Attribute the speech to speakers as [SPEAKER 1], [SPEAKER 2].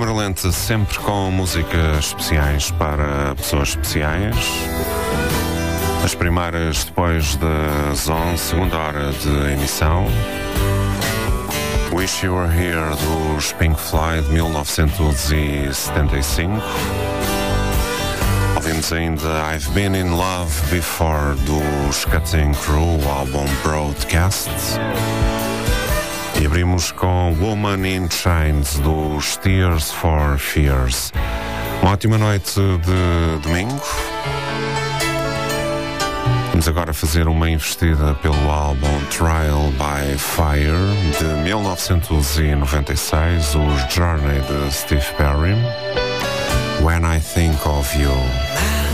[SPEAKER 1] Câmara Lenta, sempre com músicas especiais para pessoas especiais. As primeiras depois das 11, segunda hora de emissão. Wish You Were Here, dos Pink Floyd, de 1975. Ouvimos ainda I've Been in Love Before, dos Cutting Crew, o álbum Broadcast. E abrimos com Woman in Chains, dos Tears for Fears. Uma ótima noite de domingo. Vamos agora fazer uma investida pelo álbum Trial by Fire, de 1996, os Journey, de Steve Perry. When I Think of You.